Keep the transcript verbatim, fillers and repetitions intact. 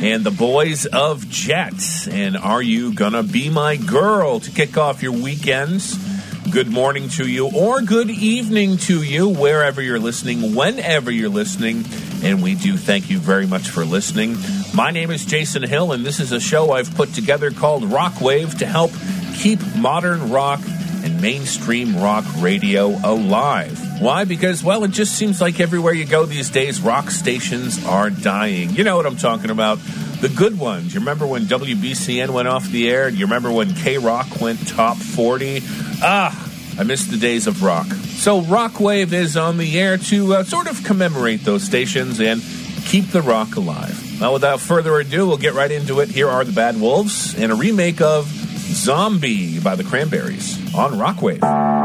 and the Boys of Jets. And Are You Gonna Be My Girl to kick off your weekends. Good morning to you, or good evening to you, wherever you're listening, whenever you're listening. And we do thank you very much for listening. My name is Jason Hill, and this is a show I've put together called Rock Wave to help keep modern rock and mainstream rock radio alive. Why? Because, well, it just seems like everywhere you go these days, rock stations are dying. You know what I'm talking about. The good ones. You remember when W B C N went off the air? You remember when K-Rock went top forty? Ah, I miss the days of rock. So Rockwave is on the air to uh, sort of commemorate those stations and keep the rock alive. Now, without further ado, we'll get right into it. Here are the Bad Wolves and a remake of Zombie by the Cranberries on Rockwave.